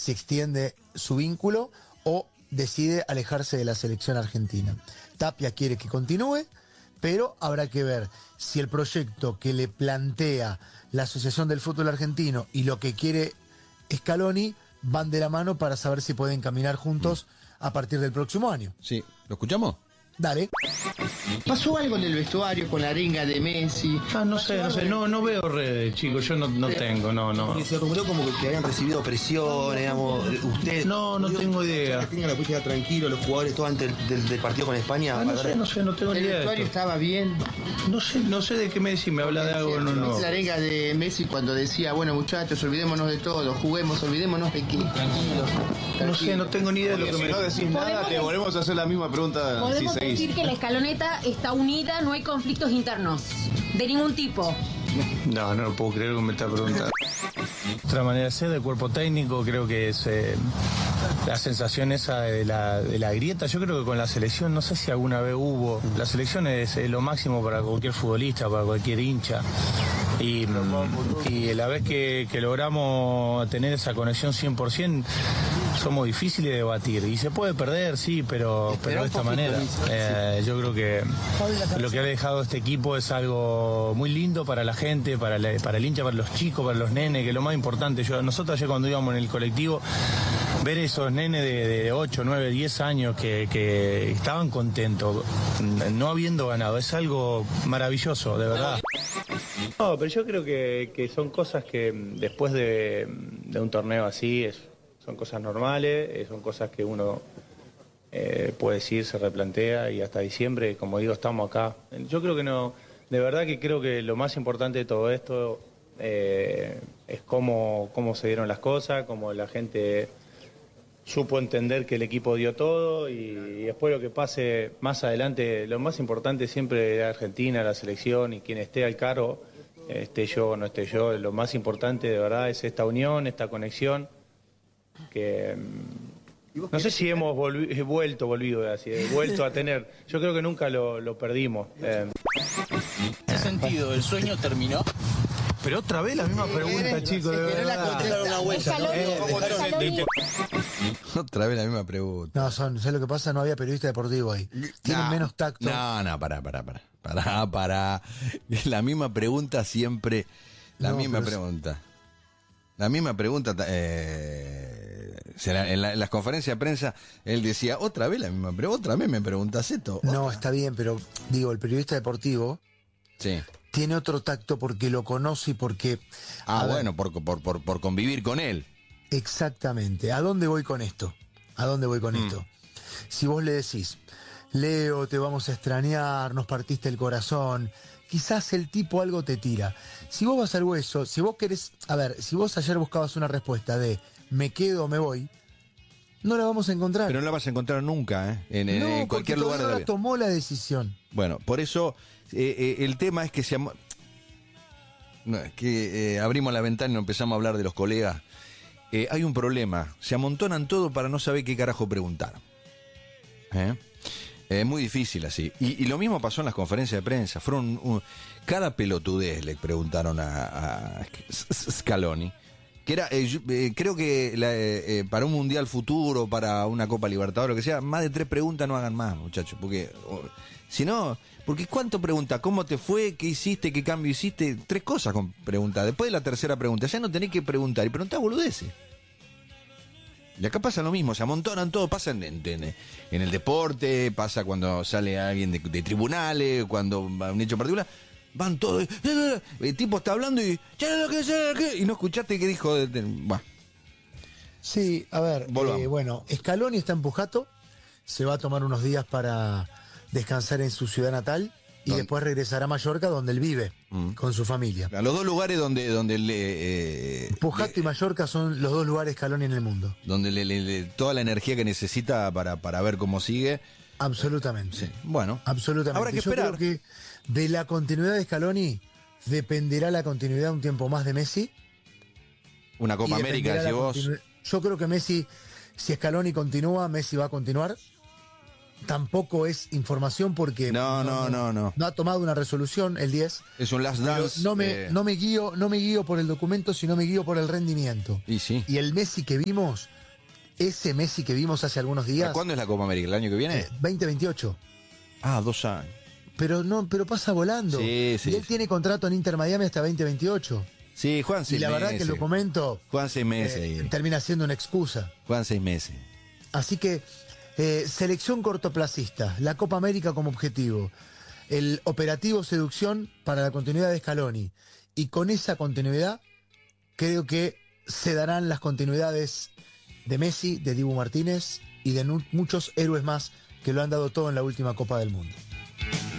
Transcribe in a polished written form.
si extiende su vínculo o decide alejarse de la selección argentina. Tapia quiere que continúe, pero habrá que ver si el proyecto que le plantea la Asociación del Fútbol Argentino y lo que quiere Scaloni van de la mano para saber si pueden caminar juntos a partir del próximo año. Sí, ¿lo escuchamos? Dale. ¿Pasó algo en el vestuario con la arenga de Messi? No sé, no veo redes, chicos, yo no tengo, no. Porque se rumoreó como que habían recibido presión, digamos, usted... No tengo idea. Que tengan la posibilidad tranquilo los jugadores todo antes del partido con España. No tengo ni ¿El idea. vestuario estaba bien? No sé de qué Messi me habla de algo, no. La arenga de Messi cuando decía, bueno muchachos, olvidémonos de todo, juguemos, olvidémonos de qué. Tranquilos. No sé, no tengo ni idea de lo que Si me... no decís nada, te volvemos a hacer la misma pregunta si Podemos seguís. decir que la escaloneta está unida, no hay conflictos internos, de ningún tipo. No puedo creer que me está preguntando. Otra manera de ser del cuerpo técnico, creo que es la sensación esa de la grieta. Yo creo que con la selección, no sé si alguna vez hubo. La selección es lo máximo para cualquier futbolista, para cualquier hincha. Y la vez que logramos tener esa conexión 100%, somos difíciles de batir. Y se puede perder, sí, pero de esta manera. Yo creo que lo que ha dejado este equipo es algo muy lindo para la gente, para el hincha, para los chicos, para los nenes, que es lo más importante. Nosotros ayer cuando íbamos en el colectivo, ver esos nenes de 8, 9, 10 años que estaban contentos, no habiendo ganado, es algo maravilloso, de verdad. No, pero yo creo que son cosas que después de un torneo así son cosas normales, son cosas que uno puede decir, se replantea y hasta diciembre, como digo, estamos acá. Yo creo que no, de verdad que creo que lo más importante de todo esto es cómo se dieron las cosas, cómo la gente supo entender que el equipo dio todo y después lo que pase más adelante, lo más importante siempre es Argentina, la selección y quien esté al cargo, esté yo o no esté yo, lo más importante de verdad es esta unión, esta conexión que no sé si hemos vuelto a tener, yo creo que nunca lo perdimos. En ese sentido, ¿el sueño terminó? Pero otra vez la misma pregunta, chicos, de verdad. Otra vez la misma pregunta. No, ¿sabes lo que pasa? No había periodista deportivo ahí. Tienen menos tacto. No, pará. La misma pregunta siempre. La misma pregunta. En las conferencias de prensa, él decía, otra vez la misma pregunta, otra vez me preguntas esto. No, está bien, pero digo, el periodista deportivo sí. Tiene otro tacto porque lo conoce y porque... bueno, por convivir con él. Exactamente. ¿A dónde voy con esto? Si vos le decís, Leo, te vamos a extrañar, nos partiste el corazón, quizás el tipo algo te tira. Si vos vas al hueso, si vos querés... A ver, si vos ayer buscabas una respuesta de me quedo o me voy, no la vamos a encontrar. Pero no la vas a encontrar nunca, en cualquier lugar de la vida. Tomó la decisión. Bueno, por eso el tema es que abrimos la ventana y nos empezamos a hablar de los colegas. Hay un problema, se amontonan todo para no saber qué carajo preguntar. Es muy difícil así. Y lo mismo pasó en las conferencias de prensa. Cada pelotudez le preguntaron a Scaloni. Que era, creo que para un mundial futuro, para una Copa Libertadores, lo que sea, más de 3 preguntas no hagan más, muchachos, porque si no, porque ¿cuánto pregunta? ¿Cómo te fue? ¿Qué hiciste? ¿Qué cambio hiciste? 3 cosas con preguntar. Después de la tercera pregunta, ya no tenés que preguntar, y preguntá boludeces. Y acá pasa lo mismo, se amontonan todo, pasa en el deporte, pasa cuando sale alguien de tribunales, cuando va un hecho particular. Van todos, el tipo está hablando y no escuchaste qué dijo. Sí, a ver, bueno, Scaloni está en Pujato, se va a tomar unos días para descansar en su ciudad natal y después regresará a Mallorca, donde él vive con su familia. A los 2 lugares donde Pujato y Mallorca son los 2 lugares Scaloni en el mundo. Donde toda la energía que necesita para ver cómo sigue. Absolutamente. Sí. Bueno, absolutamente. Habrá que esperar. Creo que de la continuidad de Scaloni dependerá la continuidad un tiempo más de Messi. Una Copa América, si vos. Yo creo que Messi, si Scaloni continúa, Messi va a continuar. Tampoco es información porque no ha tomado una resolución el 10. Es un last dance. No me guío por el documento, sino me guío por el rendimiento. Y sí. Y el Messi que vimos ese Messi que vimos hace algunos días. ¿Cuándo es la Copa América? ¿El año que viene? 2028. Ah, 2 años. Pero pasa volando. Sí, y él tiene contrato en Inter Miami hasta 2028. Sí, juegan 6 meses. Y la verdad que el documento juegan 6 meses. termina siendo una excusa. Juegan 6 meses. Así que selección cortoplacista, la Copa América como objetivo, el operativo seducción para la continuidad de Scaloni. Y con esa continuidad creo que se darán las continuidades de Messi, de Dibu Martínez y de muchos héroes más que lo han dado todo en la última Copa del Mundo.